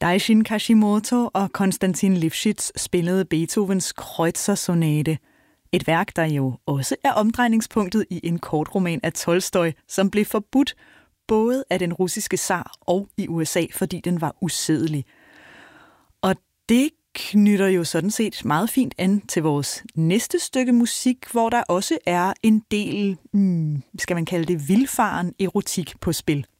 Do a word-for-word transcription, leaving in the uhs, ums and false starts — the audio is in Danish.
Daishin Kashimoto og Konstantin Lifshitz spillede Beethovens Kreutzer-sonate. Et værk, der jo også er omdrejningspunktet i en kortroman af Tolstoj, som blev forbudt både af den russiske zar og i U S A, fordi den var usædelig. Og det knytter jo sådan set meget fint an til vores næste stykke musik, hvor der også er en del, hmm, skal man kalde det, vildfaren erotik på spil.